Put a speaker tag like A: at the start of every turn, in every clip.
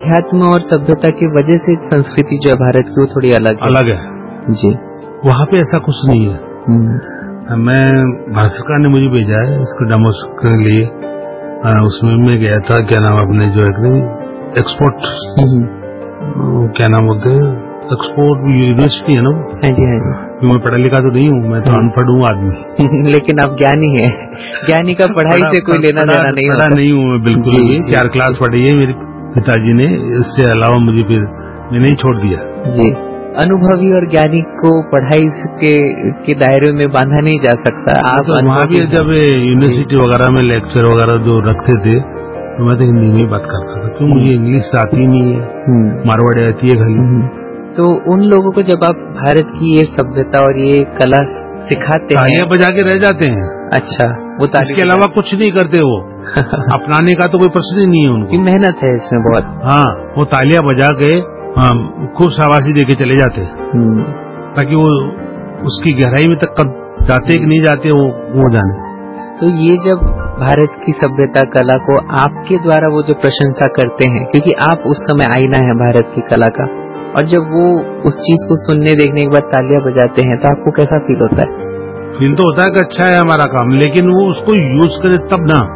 A: अध्यात्म और सभ्यता की वजह से संस्कृति जो है भारत की वो थोड़ी अलग
B: है
A: जी।
B: वहाँ पे ऐसा कुछ नहीं है। मैं भारत सरकार ने मुझे भेजा है इसको डेमोस के लिए, उसमें मैं गया था, क्या नाम अपने जो एक्सपोर्ट क्या नाम बोलते हैं, एक्सपोर्ट यूनिवर्सिटी है ना।
A: हाँ जी हाँ जी।
B: मैं पढ़ा लिखा तो नहीं हूँ, मैं तो अनपढ़ हूँ आदमी
A: लेकिन आप ज्ञानी हैं। ज्ञानी का पढ़ाई से कोई लेना देना नहीं होता।
B: नहीं हूँ मैं बिल्कुल भी। 4 क्लास पढ़ी है मेरे पिताजी ने, इससे अलावा मुझे फिर मैंने ही छोड़ दिया
A: जी। अनुभवी और ज्ञानी को पढ़ाई के दायरे में बांधा नहीं जा सकता। आप
B: तो वहाँ भी जब यूनिवर्सिटी वगैरह में लेक्चर वगैरह जो रखते थे तो मैं तो हिंदी में ही बात करता था, क्यों मुझे इंग्लिश आती नहीं है, मारवाड़ी आती है खाली।
A: तो उन लोगों को जब आप भारत की ये सभ्यता और ये कला सिखाते हैं,
B: तालियां बजा के रह जाते हैं।
A: अच्छा, वो
B: इसके अलावा कुछ नहीं करते वो अपनाने का तो कोई प्रश्न ही नहीं है उनको।
A: मेहनत है इसमें बहुत।
B: हाँ, वो तालियां बजा के खूब शाबाशी देके चले जाते ताकि वो उसकी गहराई में तक जाते कि नहीं जाते वो जाने।
A: तो ये जब भारत की सभ्यता कला को आपके द्वारा वो जो प्रशंसा करते हैं, क्योंकि आप उस समय आईना है भारत की कला का, और जब वो उस चीज को सुनने देखने के बाद तालियां बजाते हैं तो आपको कैसा फील होता है?
B: फील तो होता है कि अच्छा है हमारा काम, लेकिन वो उसको यूज करे तब ना।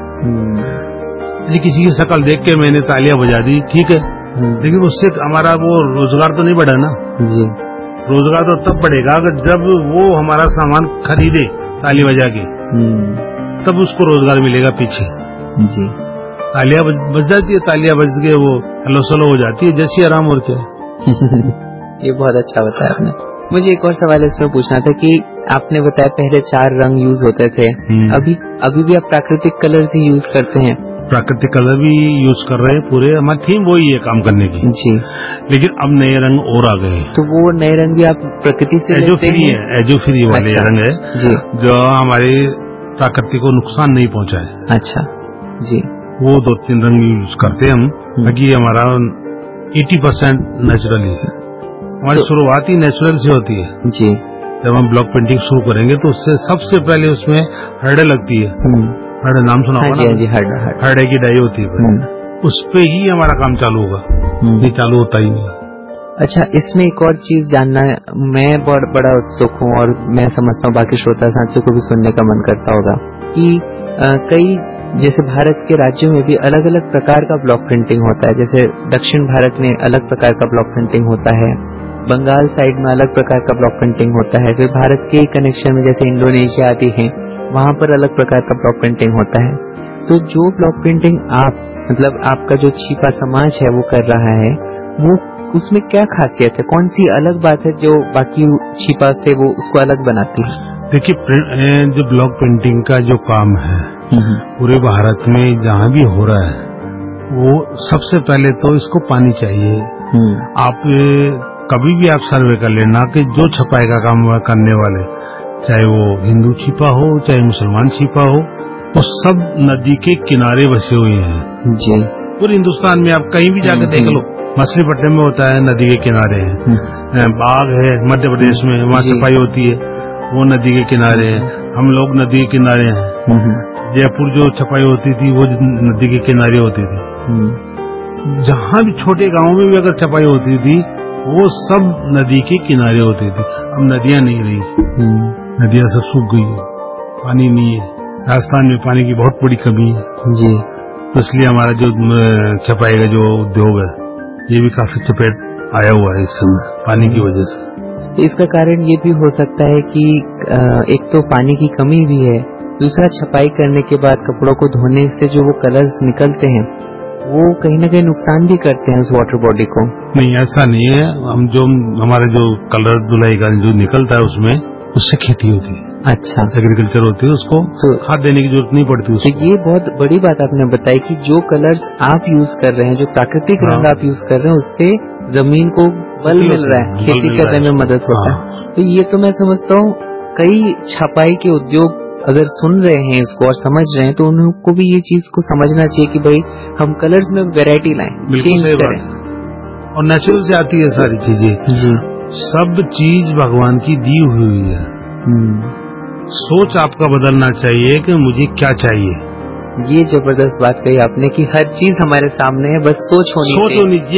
B: किसी की शक्ल देख के मैंने तालियां बजा दी, ठीक है, लेकिन उससे हमारा वो रोजगार तो नहीं बढ़ा ना
A: जी।
B: रोजगार तो तब बढ़ेगा अगर जब वो हमारा सामान खरीदे ताली बजा के, तब उसको रोजगार मिलेगा पीछे।
A: जी।
B: तालियां बज जाती है, तालियां बज के वो हलो सलो हो जाती है, जैसी आराम और क्या।
A: ये बहुत अच्छा बताया आपने। मुझे एक और सवाल इसमें पूछना था कि आपने बताया पहले 4 रंग यूज होते थे, अभी भी आप प्राकृतिक कलर ही यूज करते हैं?
B: प्राकृतिक कलर भी यूज कर रहे हैं पूरे, हमारी थीम वही है काम करने की
A: जी।
B: लेकिन अब नए रंग और आ गए।
A: तो वो नए रंग भी आप प्रकृति से लेते हैं?
B: एजो फ्री वाले
A: अच्छा।
B: रंग है
A: जी।
B: जो हमारे प्रकृति को नुकसान नहीं पहुंचाए।
A: अच्छा जी।
B: वो 2-3 रंग यूज करते हैं हम, ताकि हमारा 80% नेचुरली है। हमारी शुरुआत ही नेचुरल से होती है
A: जी।
B: जब हम ब्लॉक पेंटिंग शुरू करेंगे तो उससे सबसे पहले उसमें हरड़े लगती है। हरड़े नाम सुना होगा ना? हरड़े की डाई होती है, उस पे ही हमारा काम चालू होगा, नहीं चालू होता ही नहीं।
A: अच्छा, इसमें एक और चीज जानना है, मैं बहुत बड़ा उत्सुक हूँ और मैं समझता हूँ बाकी श्रोता साथियों को भी सुनने का मन करता होगा कि कई जैसे भारत के राज्यों में भी अलग अलग प्रकार का ब्लॉक प्रिंटिंग होता है। जैसे दक्षिण भारत में अलग प्रकार का ब्लॉक प्रिंटिंग होता है, बंगाल साइड में अलग प्रकार का ब्लॉक प्रिंटिंग होता है, फिर भारत के कनेक्शन में जैसे इंडोनेशिया आदि हैं वहां पर अलग प्रकार का ब्लॉक प्रिंटिंग होता है। तो जो ब्लॉक प्रिंटिंग आप मतलब आपका जो छिपा समाज है वो कर रहा है, वो उसमें क्या खासियत है, कौन सी अलग बात है जो बाकी छिपा से वो उसको अलग बनाती है?
B: देखिए, जो ब्लॉक प्रिंटिंग का जो काम है पूरे भारत में जहाँ भी हो रहा है, वो सबसे पहले तो इसको पानी चाहिए। आप कभी भी आप सर्वे कर लेना कि जो छपाई का काम करने वाले, चाहे वो हिंदू छिपा हो चाहे मुसलमान छिपा हो, वो सब नदी के किनारे बसे हुए हैं
A: जी।
B: पूरे हिंदुस्तान में आप कहीं भी जाकर देख लो, मछलीपट्टनम में होता है नदी के किनारे है, बाग है मध्य प्रदेश में वहाँ छपाई होती है, वो नदी के किनारे है, हम लोग नदी के किनारे हैं। जयपुर जो छपाई होती थी वो नदी के किनारे होती थी। जहाँ भी छोटे गांवों में भी अगर छपाई होती थी वो सब नदी के किनारे होती थी। अब नदियां नहीं रही, नदियां सब सूख गई है, पानी नहीं है। राजस्थान में पानी की बहुत बड़ी कमी है
A: जी।
B: तो इसलिए हमारा जो छपाई का जो उद्योग है ये भी काफी चपेट आया हुआ है इस समय पानी की वजह से।
A: तो इसका कारण ये भी हो सकता है कि एक तो पानी की कमी भी है, दूसरा छपाई करने के बाद कपड़ों को धोने से जो वो कलर्स निकलते हैं वो कहीं ना कहीं नुकसान भी करते हैं उस वाटर बॉडी को। नहीं,
B: ऐसा नहीं है। हम जो हमारे जो कलर धुलाई का जो निकलता है उसमें उससे खेती होती है।
A: अच्छा,
B: एग्रीकल्चर होती है, उसको तो खाद देने की जरूरत नहीं पड़ती उसको।
A: तो ये बहुत बड़ी बात आपने बताई कि जो कलर्स आप यूज कर रहे हैं, जो प्राकृतिक रंग आप यूज कर रहे हैं, उससे जमीन को बल मिल रहा है, खेती करने में मदद होता है। तो ये तो मैं समझता हूँ कई छपाई के उद्योग अगर सुन रहे हैं इसको और समझ रहे हैं तो उनको भी ये चीज को समझना चाहिए कि भाई हम कलर्स में वैरायटी लाएं, चेंज करें।
B: और नेचुरल से आती है सारी चीजें जी। सब चीज भगवान की दी हुई है। सोच आपका बदलना चाहिए कि मुझे क्या चाहिए।
A: ये जबरदस्त बात कही आपने कि हर चीज हमारे सामने है, बस सोच होनी चाहिए।